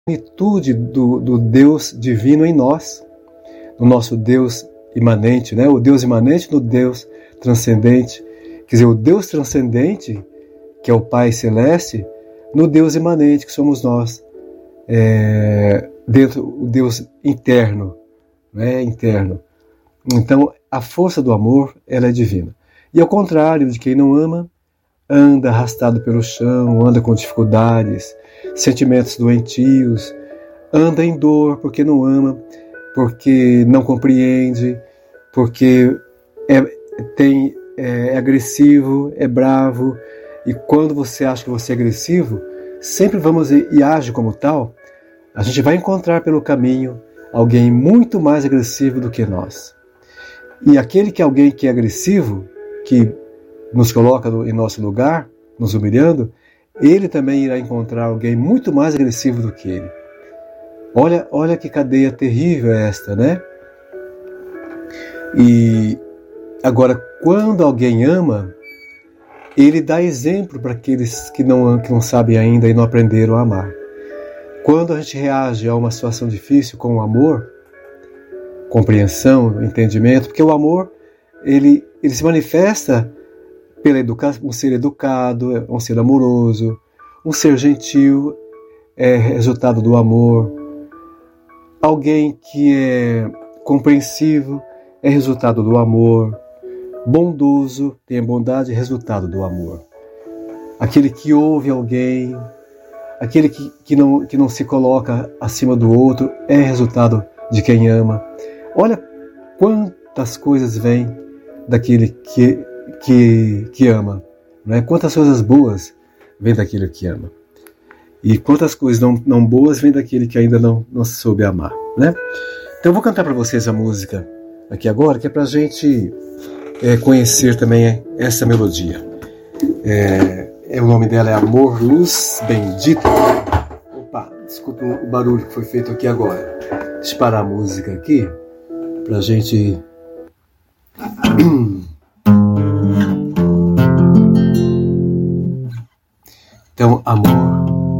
plenitude do Deus divino em nós, no nosso Deus imanente, né? O Deus imanente no Deus transcendente. Quer dizer, o Deus transcendente, que é o Pai Celeste, no Deus imanente, que somos nós. Dentro o Deus interno, né? Interno. Então, a força do amor, ela é divina. E ao contrário de quem não ama, anda arrastado pelo chão, anda com dificuldades, sentimentos doentios, anda em dor porque não ama, porque não compreende, porque é agressivo, é bravo. E quando você acha que você é agressivo, sempre vamos e age como tal, a gente vai encontrar pelo caminho alguém muito mais agressivo do que nós. E alguém que é agressivo, que nos coloca em nosso lugar, nos humilhando, ele também irá encontrar alguém muito mais agressivo do que ele. Olha que cadeia terrível é esta, né? E agora, quando alguém ama, ele dá exemplo para aqueles que não sabem ainda e não aprenderam a amar. Quando a gente reage a uma situação difícil com o amor, compreensão, entendimento, porque o amor, ele se manifesta pela educação, um ser educado, um ser amoroso, um ser gentil, é resultado do amor. Alguém que é compreensivo é resultado do amor. Bondoso tem a bondade, é resultado do amor. Aquele que ouve alguém, aquele que não se coloca acima do outro, é resultado de quem ama. Olha quantas coisas vêm daquele que ama, né? Quantas coisas boas vêm daquele que ama. E quantas coisas não boas vêm daquele que ainda não soube amar, né? Então eu vou cantar para vocês a música aqui agora, que é para a gente conhecer também essa melodia. O nome dela é Amor, Luz Bendita. Opa, desculpa o barulho que foi feito aqui agora. Deixa eu parar a música aqui para a gente